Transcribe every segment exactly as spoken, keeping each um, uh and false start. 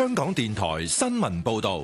香港電台新聞報道。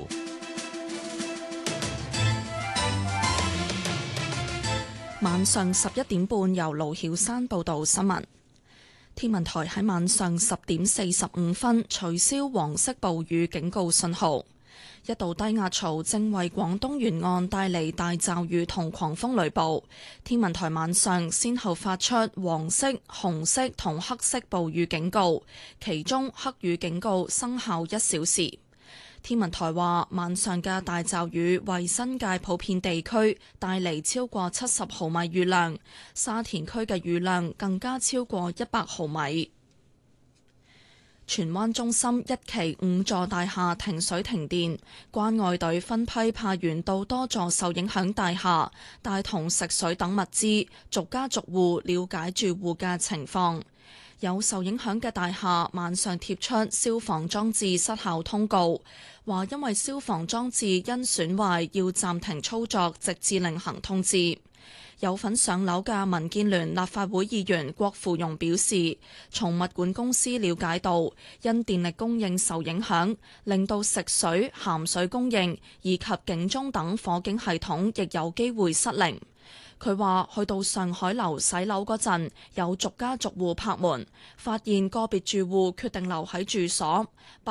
晚上十一點半，由盧曉山報道新聞。天文台喺晚上十點四十五分取消黃色暴雨警告信號。一道低壓槽正為廣東沿岸帶嚟大驟雨同狂風雷暴。天文台晚上先後發出黃色、紅色同黑色暴雨警告，其中黑雨警告生效一小時。天文台話，晚上嘅大驟雨為新界普遍地區帶嚟超過七十毫米雨量，沙田區嘅雨量更加超過一百毫米。荃灣中心一期五座大廈停水停電，關愛隊分批派員到多座受影響大廈，帶同食水等物資，逐家逐戶了解住戶嘅情況。有受影響嘅大廈晚上貼出消防裝置失效通告，話因為消防裝置因損壞要暫停操作，直至另行通知。有份上樓嘅民建聯立法會議員郭富榮表示，從物管公司了解到，因電力供應受影響，令到食水、鹹水供應以及警鐘等火警系統亦有機會失靈。佢話去到上海樓洗樓嗰陣，有逐家逐戶拍門，發現個別住戶決定留喺住所。